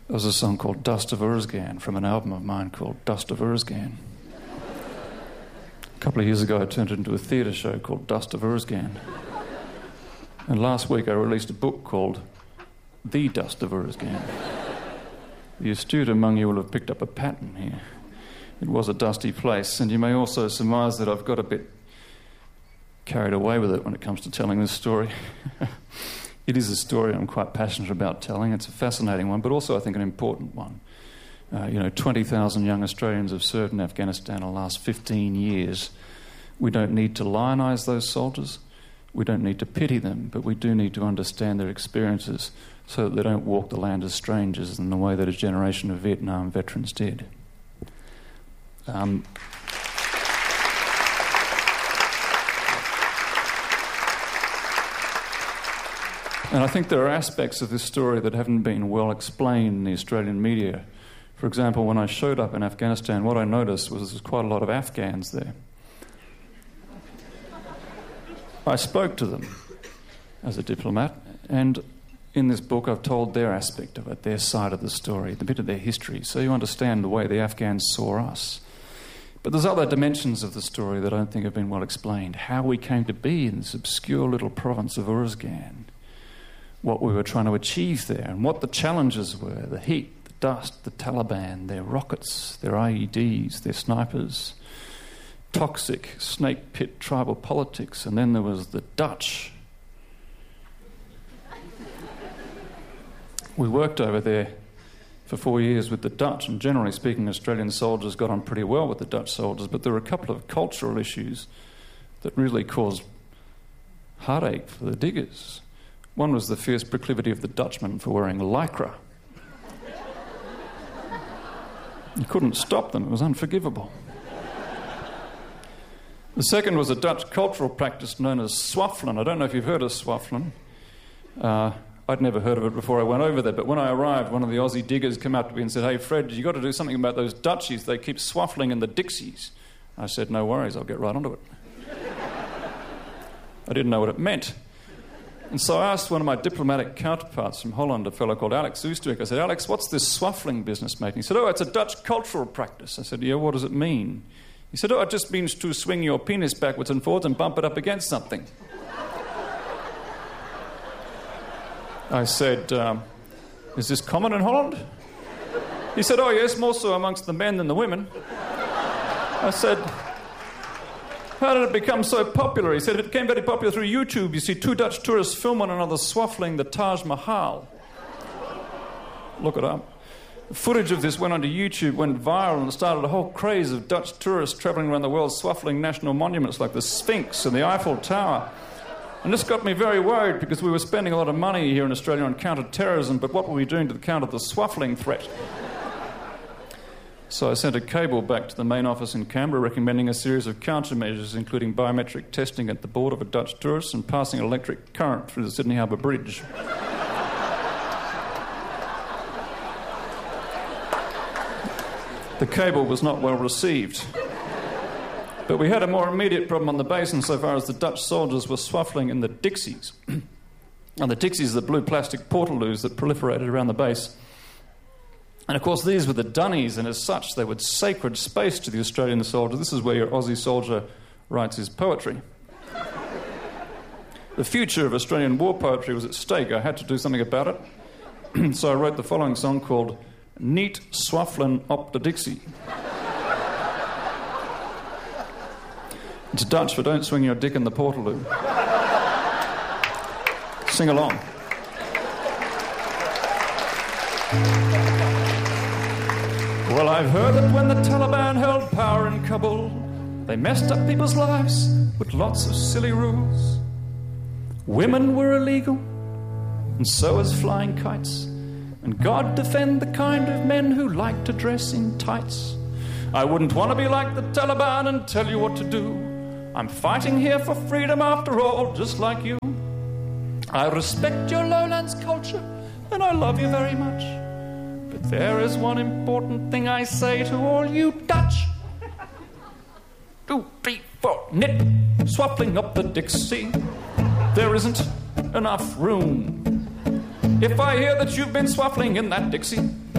There was a song called Dust of Urzgan from an album of mine called Dust of Urzgan. A couple of years ago I turned it into a theatre show called Dust of Urzgan. And last week I released a book called The Dust of Urzgan. The astute among you will have picked up a pattern here. It was a dusty place, and you may also surmise that I've got a bit carried away with it when it comes to telling this story. It is a story I'm quite passionate about telling. It's a fascinating one, but also I think an important one. 20,000 young Australians have served in Afghanistan in the last 15 years. We don't need to lionise those soldiers. We don't need to pity them, but we do need to understand their experiences so that they don't walk the land as strangers in the way that a generation of Vietnam veterans did. And I think there are aspects of this story that haven't been well explained in the Australian media. For example, when I showed up in Afghanistan, what I noticed was there's quite a lot of Afghans there. I spoke to them as a diplomat, and in this book I've told their aspect of it, their side of the story, the bit of their history, so you understand the way the Afghans saw us. But there's other dimensions of the story that I don't think have been well explained. How we came to be in this obscure little province of Urzgan, what we were trying to achieve there, and what the challenges were, the heat, the dust, the Taliban, their rockets, their IEDs, their snipers, toxic snake pit tribal politics, and then there was the Dutch. We worked over there for 4 years with the Dutch, and generally speaking, Australian soldiers got on pretty well with the Dutch soldiers, but there were a couple of cultural issues that really caused heartache for the diggers. One was the fierce proclivity of the Dutchmen for wearing lycra. You couldn't stop them, it was unforgivable. The second was a Dutch cultural practice known as swaffelen. I don't know if you've heard of swaffelen. I'd never heard of it before I went over there, but when I arrived, one of the Aussie diggers came up to me and said, "Hey, Fred, you got to do something about those Dutchies. They keep swaffling in the Dixies." I said, "No worries, I'll get right onto it." I didn't know what it meant. And so I asked one of my diplomatic counterparts from Holland, a fellow called Alex Oostwijk. I said, "Alex, what's this swaffling business, mate?" He said, "Oh, it's a Dutch cultural practice." I said, "Yeah, what does it mean?" He said, "Oh, it just means to swing your penis backwards and forwards and bump it up against something." I said, "Is this common in Holland?" He said, "Oh, yes, more so amongst the men than the women." I said, "How did it become so popular?" He said, "It became very popular through YouTube. You see two Dutch tourists film one another swaffling the Taj Mahal." Look it up. The footage of this went onto YouTube, went viral, and started a whole craze of Dutch tourists travelling around the world swaffling national monuments like the Sphinx and the Eiffel Tower. And this got me very worried because we were spending a lot of money here in Australia on counter-terrorism, but what were we doing to counter the swaffling threat? So I sent a cable back to the main office in Canberra recommending a series of countermeasures, including biometric testing at the border for Dutch tourists and passing an electric current through the Sydney Harbour Bridge. The cable was not well received. But we had a more immediate problem on the base insofar as the Dutch soldiers were swaffling in the Dixies. And the Dixies are the blue plastic portaloos that proliferated around the base. And of course these were the dunnies, and as such they were sacred space to the Australian soldier. This is where your Aussie soldier writes his poetry. The future of Australian war poetry was at stake. I had to do something about it. So I wrote the following song called Neat Swafflen op de Dixie. It's Dutch for don't swing your dick in the portaloo. Sing along. Well, I've heard that when the Taliban held power in Kabul, they messed up people's lives with lots of silly rules. Women were illegal, and so was flying kites. And God defend the kind of men who like to dress in tights. I wouldn't want to be like the Taliban and tell you what to do. I'm fighting here for freedom after all, just like you. I respect your lowlands culture, and I love you very much. But there is one important thing I say to all you Dutch. 2, 3, 4, nip, swappling up the Dixie. There isn't enough room. If I hear that you've been swaffling in that Dixie,